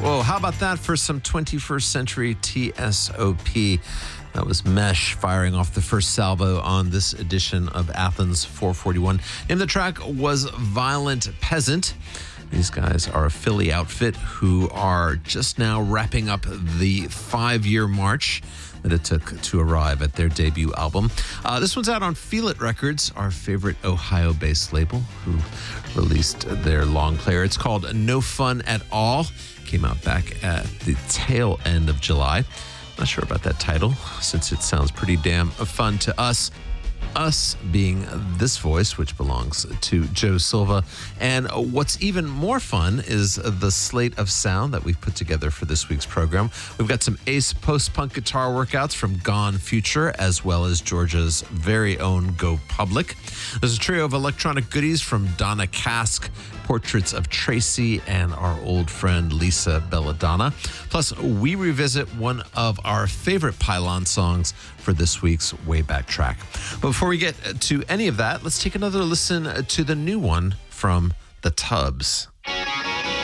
Whoa, how about that for some 21st century TSOP? That was Mesh firing off the first salvo on this edition of Athens 441. And the track was Violent Peasant. These guys are a Philly outfit who are just now wrapping up the 5-year march that it took to arrive at their debut album. This one's out on Feel It Records, our favorite Ohio-based label, who released their long player. It's called No Fun at All. Came out back at the tail end of July. Not sure about that title, since it sounds pretty damn fun to us. Us being this voice, which belongs to Joe Silva. And what's even more fun is the slate of sound that we've put together for this week's program. We've got some ace post-punk guitar workouts from Gone Future, as well as Georgia's very own Go Public. There's a trio of electronic goodies from Donna Cask, portraits of Tracy, and our old friend Lisa Belladonna. Plus, we revisit one of our favorite Pylon songs for this week's Wayback Track. But before we get to any of that, let's take another listen to the new one from The Tubbs.